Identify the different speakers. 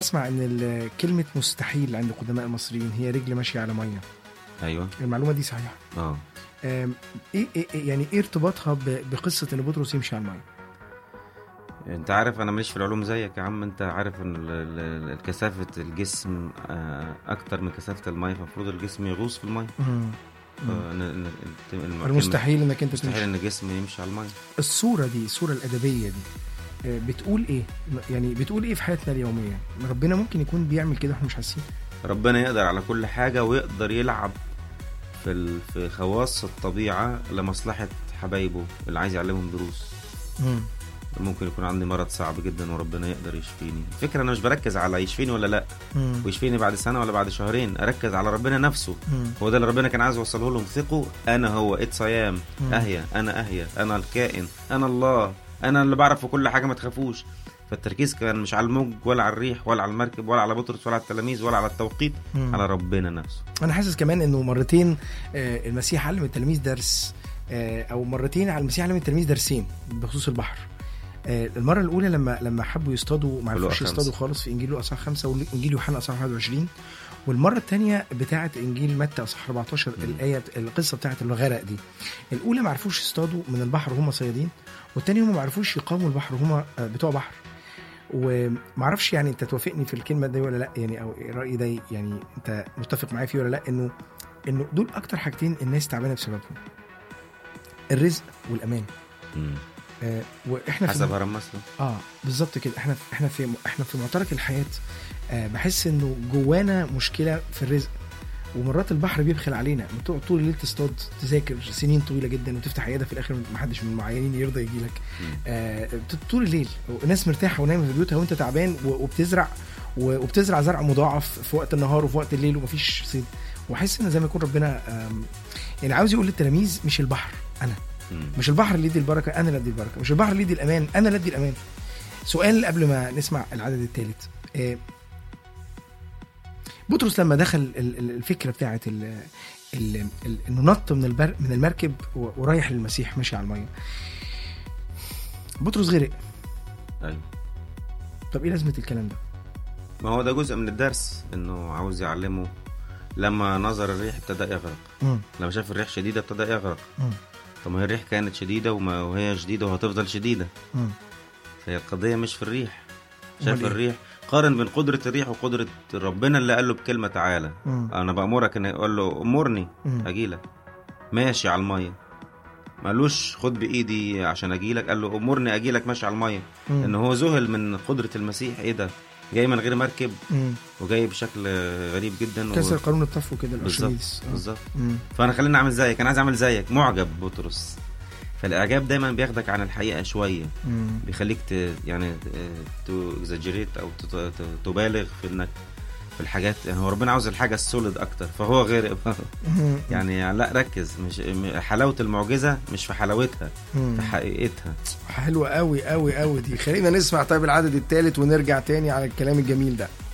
Speaker 1: اسمع ان كلمه مستحيل عند قدماء المصريين هي رجل ماشيه على ميه.
Speaker 2: ايوه
Speaker 1: المعلومه دي صحيحه؟ ايه يعني ايه ارتباطها بقصه ان بطرس يمشي على الميه؟
Speaker 2: انت عارف انا ماليش في العلوم زيك يا عم. انت عارف ان كثافه الجسم اكتر من كثافه الميه، فالمفروض الجسم يغوص في الميه.
Speaker 1: المستحيل انك انت
Speaker 2: مستحيل ان الجسم يمشي على الميه.
Speaker 1: الصوره دي، الصوره الادبيه دي بتقول ايه؟ يعني بتقول ايه في حياتنا اليوميه؟ ربنا ممكن يكون بيعمل كده واحنا مش حاسين.
Speaker 2: ربنا يقدر على كل حاجه، ويقدر يلعب في خواص الطبيعه لمصلحه حبايبه اللي عايز يعلمهم دروس. ممكن يكون عندي مرض صعب جدا وربنا يقدر يشفيني. الفكرة انا مش بركز على يشفيني ولا لا، ويشفيني بعد سنة ولا بعد شهرين، اركز على ربنا نفسه. هو ده اللي ربنا كان عايز يوصله لهم. ثقوا انا هو اتصيام اهيا، انا الكائن، انا الله، انا اللي بعرف في كل حاجة، ما تخافوش. فالتركيز كان مش على الموج ولا على الريح ولا على المركب ولا على بطرس ولا على التلاميذ ولا على التوقيت، على ربنا نفسه.
Speaker 1: انا حاسس كمان انه مرتين المسيح علم التلاميذ درس، او مرتين على المسيح علم التلاميذ درسين بخصوص البحر. المرة الأولى لما حبوا يصطادوا ما عرفوش يصطادوا خالص في إنجيل لوقا 5 وإنجيل يوحنا 21. والمرة الثانية بتاعة إنجيل متى 14 الآية القصة بتاعة الغرق دي. الأولى ما عرفوش يصطادوا من البحر وهم صيادين، والثانية هم ما عرفوش يقاوموا البحر وهم بتوع بحر. وما عرفش يعني أنت توافقني في الكلمة دي ولا لأ، يعني أو الرأي ده يعني أنت متفق معايا فيه ولا لأ، إنه دول أكتر حاجتين الناس تعبانة بسببهم: الرزق والأمان. واحنا
Speaker 2: حسب هرم مسلم.
Speaker 1: بالظبط كده. احنا في معترك الحياه. بحس انه جوانا مشكله في الرزق، ومرات البحر بيبخل علينا. طول الليل تصطاد، تذاكر سنين طويله جدا، وتفتح عياده في الاخر ما حدش من المعينين يرضى يجي لك. طول الليل الناس مرتاحه ونايمه في بيوتها وانت تعبان، وبتزرع زرع مضاعف في وقت النهار وفي وقت الليل ومفيش صيد. واحس ان زي ما يكون ربنا يعني عاوز يقول للتلاميذ مش البحر انا، مش البحر اللي يدي البركة أنا اللي أدي البركة، مش البحر اللي يدي الأمان أنا اللي أدي الأمان. سؤال قبل ما نسمع العدد الثالث. بطرس لما دخل الفكرة بتاعت إنه نط من المركب ورايح للمسيح ماشي على المية، بطرس غرق.
Speaker 2: أيوة.
Speaker 1: طب إيه لازمة الكلام ده؟
Speaker 2: ما هو ده جزء من الدرس، إنه عاوز يعلمه. لما نظر الريح ابتدأ يغرق. لما شاف الريح شديدة ابتدأ يغرق. طب ما هي الريح كانت شديدة وهي شديدة وهتفضل شديدة. فهي القضية مش في الريح. شاف الريح، قارن بين قدرة الريح وقدرة ربنا اللي قال له بكلمة تعالى. أنا بأمرك إن يقول له أمرني أجيلك ماشي على المية. ما قالوش خد بإيدي عشان أجيلك، قال له أمرني أجيلك ماشي على المية. إن هو ذهل من قدرة المسيح. إيه ده؟ جاي من غير مركب وجاي بشكل غريب جدا،
Speaker 1: كسر قانون الطفو كده الارشميدس.
Speaker 2: بالظبط. فانا خليني اعمل زيك، انا عايز اعمل زيك. معجب بطرس. فالاعجاب دايما بياخدك عن الحقيقه شويه، بيخليك يعني تو اكزاجريت او تبالغ في انك في الحاجات. يعني هو ربنا عاوز الحاجه السوليد اكتر، فهو غير يعني لا ركز. مش حلاوه المعجزه مش في حلاوتها، في حقيقتها.
Speaker 1: حلوه قوي قوي قوي دي. خلينا نسمع طيب العدد الثالث ونرجع تاني على الكلام الجميل ده.